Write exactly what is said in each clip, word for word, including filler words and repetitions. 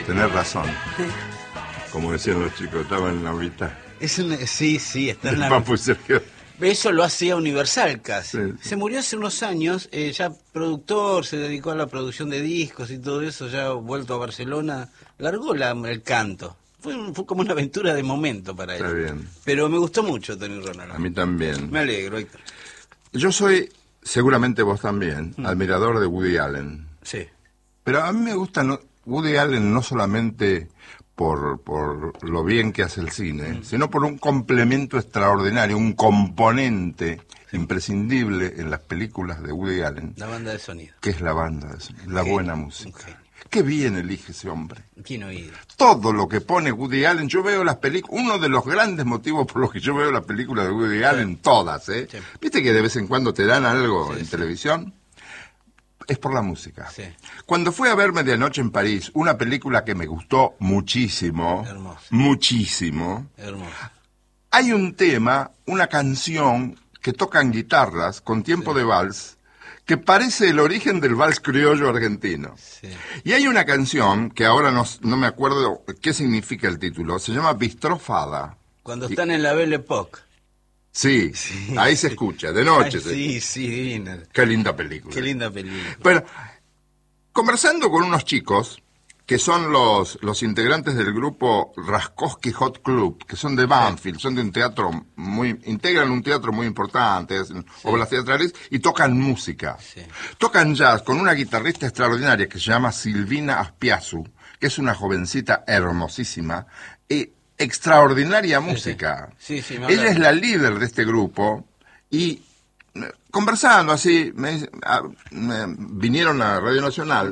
tenés razón. Como decían los chicos, estaba en la mitad. Es una, sí, sí, está en la... Papu Sergio. Eso lo hacía Universal casi. Sí. Se murió hace unos años, eh, ya productor, se dedicó a la producción de discos y todo eso, ya vuelto a Barcelona, largó la, el canto. Fue, fue como una aventura de momento para él. Está bien. Pero me gustó mucho Tony Ronald. A mí también. Me alegro, Héctor. Yo soy, seguramente vos también, mm. admirador de Woody Allen. Sí. Pero a mí me gusta no, Woody Allen no solamente por, por lo bien que hace el cine, mm. sino por un complemento extraordinario, un componente sí. imprescindible en las películas de Woody Allen. La banda de sonido. Que es la banda de sonido, la okay. buena música. Okay. Qué bien elige ese hombre. ¿Quién oído? Todo lo que pone Woody Allen, yo veo las películas, uno de los grandes motivos por los que yo veo las películas de Woody sí. Allen, todas, ¿eh? Sí. ¿Viste que de vez en cuando te dan algo sí, en sí. televisión? Es por la música. Sí. Cuando fui a ver Medianoche en París, una película que me gustó muchísimo, Hermoso. muchísimo, Hermoso. Hay un tema, una canción que tocan guitarras con tiempo sí. de vals, que parece el origen del vals criollo argentino. Sí. Y hay una canción, que ahora no, no me acuerdo qué significa el título, se llama Bistrot Fada. Cuando están y, en la Belle Époque. Sí, sí, ahí se escucha, de noche. Ay, se sí, escucha. sí, divina. Qué linda película. Qué linda película. Bueno, conversando con unos chicos, que son los, los integrantes del grupo Raskowski Hot Club, que son de Banfield, sí. son de un teatro muy, integran un teatro muy importante, hacen sí. obras teatrales y tocan música. Sí. Tocan jazz con una guitarrista extraordinaria que se llama Silvina Aspiazu, que es una jovencita hermosísima y extraordinaria música. Sí, sí. Sí, Ella es la líder de este grupo y conversando así, me, a, me vinieron a Radio Nacional.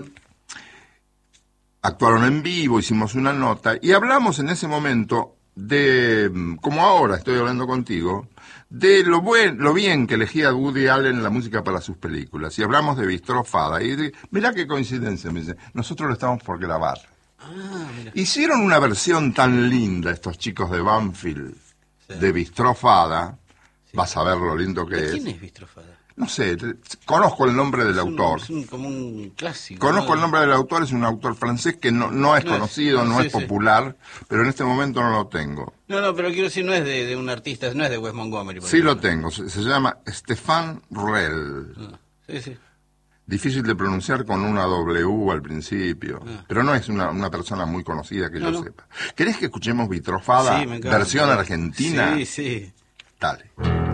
Actuaron en vivo, hicimos una nota y hablamos en ese momento de, como ahora estoy hablando contigo, de lo buen, lo bien que elegía Woody Allen la música para sus películas. Y hablamos de Bistrot Fada. Y de, mirá qué coincidencia, me dice, nosotros lo estamos por grabar. Ah, mira. Hicieron una versión tan linda estos chicos de Banfield, sí. de Bistrot Fada. Sí. Vas a ver lo lindo que es. ¿Quién es Bistrot Fada? No sé, conozco el nombre del es un, autor. Es un, como un clásico. Conozco ¿no? el nombre del autor, es un autor francés que no, no es no conocido, es, no, no sí, es popular, sí. pero en este momento no lo tengo. No, no, pero quiero decir, no es de, de un artista, no es de Wes Montgomery. Sí ejemplo. Lo tengo, se, se llama Stéphane Rel. Ah, sí, sí. Difícil de pronunciar con una W al principio, ah. pero no es una, una persona muy conocida que no, yo no. sepa. ¿Querés que escuchemos Bistrot Fada, sí, me encanta, versión argentina? Sí, sí. Dale.